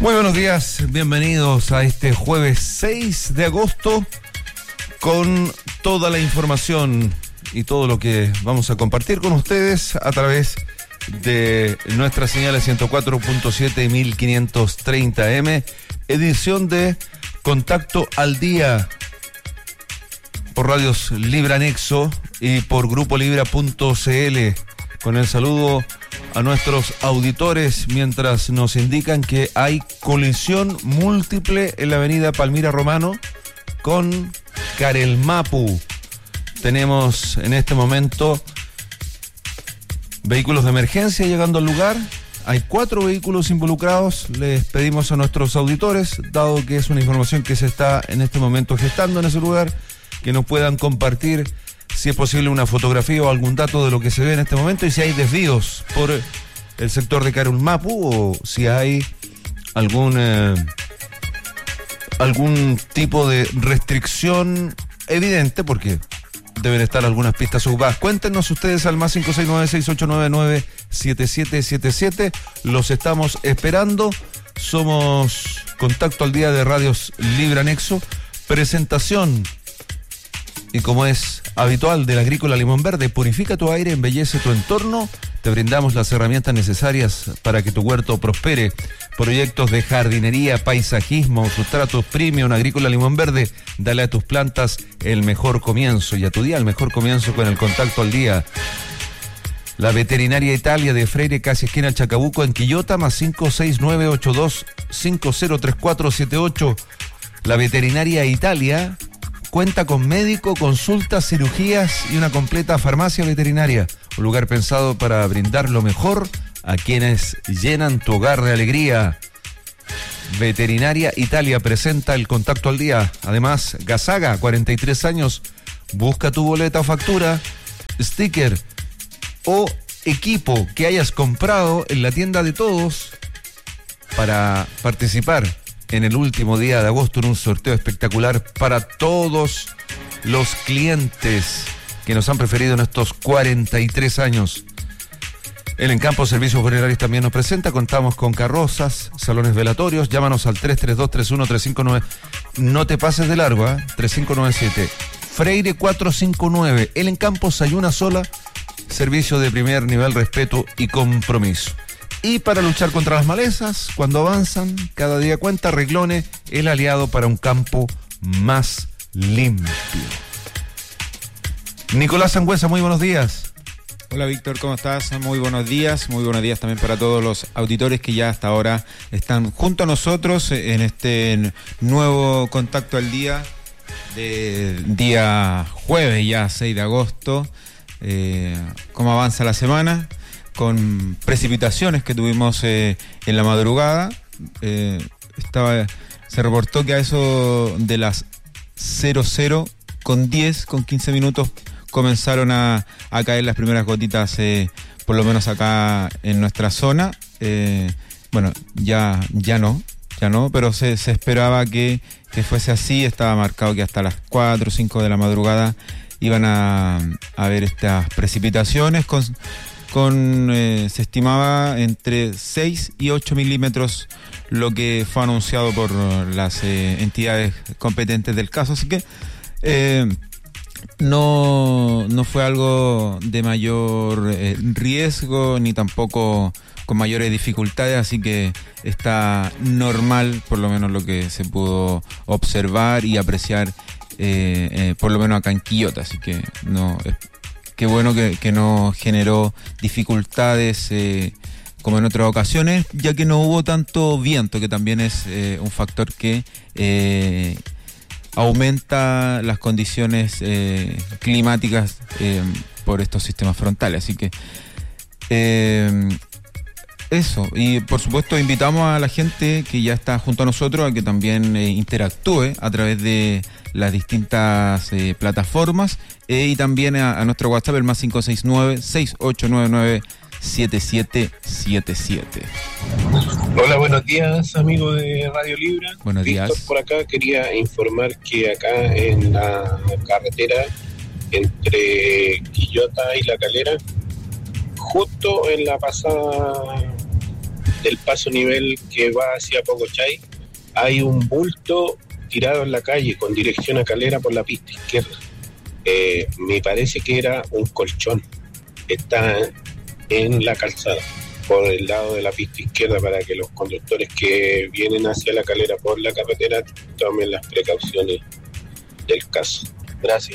Muy buenos días, bienvenidos a este jueves 6 de agosto con toda la información y todo lo que vamos a compartir con ustedes a través de nuestras señales 104.7 y 1530M, edición de Contacto al Día por Radios Libra Nexo y por Grupo Libra.cl, con el saludo a nuestros auditores mientras nos indican que hay colisión múltiple en la avenida Palmira Romano con Carelmapu. Tenemos en este momento vehículos de emergencia llegando al lugar. Hay 4 vehículos involucrados. Les pedimos a nuestros auditores, dado que es una información que se está en este momento gestando en ese lugar, que nos puedan compartir, si es posible, una fotografía o algún dato de lo que se ve en este momento y si hay desvíos por el sector de Carelmapu o si hay algún tipo de restricción evidente, porque deben estar algunas pistas ocupadas. Cuéntenos ustedes al más 569-6899-7777. Los estamos esperando. Somos Contacto al Día de Radios Libra Nexo. Presentación, y como es habitual, del Agrícola Limón Verde. Purifica tu aire, embellece tu entorno. Te brindamos las herramientas necesarias para que tu huerto prospere. Proyectos de jardinería, paisajismo, sustratos premium. Agrícola Limón Verde. Dale a tus plantas el mejor comienzo y a tu día el mejor comienzo con el Contacto al Día. La Veterinaria Italia de Freire, casi esquina Chacabuco, en Quillota, más 56982503478. La Veterinaria Italia cuenta con médico, consultas, cirugías y una completa farmacia veterinaria. Un lugar pensado para brindar lo mejor a quienes llenan tu hogar de alegría. Veterinaria Italia presenta el Contacto al Día. Además, Gazaga, 43 años. Busca tu boleta o factura, sticker o equipo que hayas comprado en la tienda de todos para participar en el último día de agosto en un sorteo espectacular para todos los clientes que nos han preferido en estos 43 años. El Encampo Servicios Funerarios también nos presenta. Contamos con carrozas, salones velatorios. Llámanos al 332-31359. No te pases de largo, 3597. Freire 459. El Encampo Sayuna Sola. Servicio de primer nivel, respeto y compromiso. Y para luchar contra las malezas, cuando avanzan, cada día cuenta. Reglone, el aliado para un campo más limpio. Nicolás Sangüesa, muy buenos días. Hola Víctor, ¿cómo estás? Muy buenos días también para todos los auditores que ya hasta ahora están junto a nosotros en este nuevo Contacto al Día de día jueves, ya 6 de agosto. ¿Cómo avanza la semana? Con precipitaciones que tuvimos en la madrugada. Se reportó que a eso de las 00:10, con 15 minutos, comenzaron a caer las primeras gotitas, por lo menos acá en nuestra zona. Bueno, ya no, pero se esperaba que fuese así. Estaba marcado que hasta las 4 o 5 de la madrugada iban a haber estas precipitaciones se estimaba entre 6 y 8 milímetros, lo que fue anunciado por las entidades competentes del caso. Así que no fue algo de mayor riesgo, ni tampoco con mayores dificultades, así que está normal, por lo menos lo que se pudo observar y apreciar, por lo menos acá en Quillota. Así que qué bueno que no generó dificultades como en otras ocasiones, ya que no hubo tanto viento, que también es un factor que aumenta las condiciones climáticas por estos sistemas frontales. Así que eso, y por supuesto invitamos a la gente que ya está junto a nosotros a que también interactúe a través de las distintas plataformas, y también a nuestro WhatsApp, el más 569-6899-7777. Hola, buenos días, amigos de Radio Libra. Buenos días. Víctor por acá. Quería informar que acá en la carretera entre Quillota y La Calera, justo en la pasada del paso nivel que va hacia Pocochay, hay un bulto tirado en la calle con dirección a Calera por la pista izquierda. Me parece que era un colchón. Está en la calzada, por el lado de la pista izquierda, para que los conductores que vienen hacia la Calera por la carretera tomen las precauciones del caso. Gracias.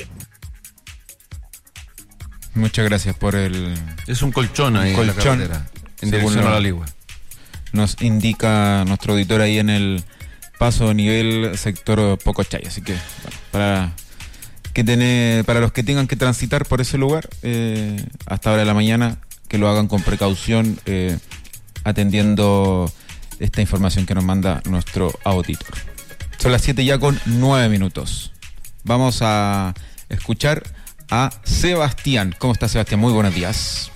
Muchas gracias por el... Es un colchón ahí en la carretera, en dirección a la Ligua. Nos indica nuestro auditor ahí en el paso nivel sector Pocochay. Así que, bueno, para los que tengan que transitar por ese lugar, hasta ahora de la mañana, que lo hagan con precaución, atendiendo esta información que nos manda nuestro auditor. Son las 7:09. Vamos a escuchar a Sebastián. ¿Cómo está, Sebastián? Muy buenos días.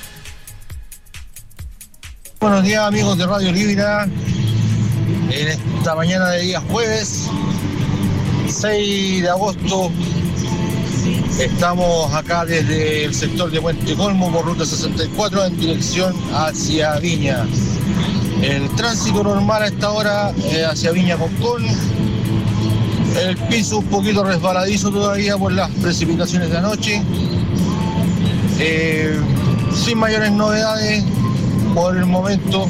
Buenos días, amigos de Radio Libra. En esta mañana de día jueves 6 de agosto estamos acá desde el sector de Puente Colmo por ruta 64 en dirección hacia Viña. El tránsito normal a esta hora hacia Viña Concón. El piso un poquito resbaladizo todavía por las precipitaciones de anoche. Sin mayores novedades por el momento.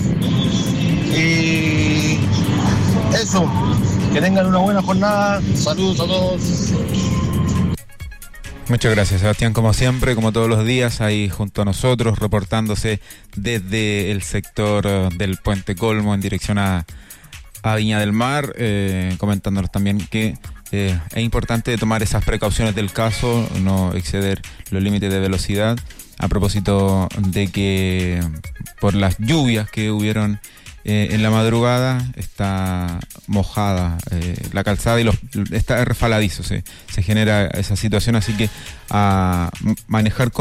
Y eso, que tengan una buena jornada. Saludos a todos. Muchas gracias, Sebastián, como siempre, como todos los días, ahí junto a nosotros, reportándose desde el sector del Puente Colmo en dirección a Viña del Mar, comentándonos también que es importante tomar esas precauciones del caso, no exceder los límites de velocidad, a propósito de que por las lluvias que hubieron en la madrugada está mojada la calzada y está resbaladizo, se genera esa situación, así que a manejar con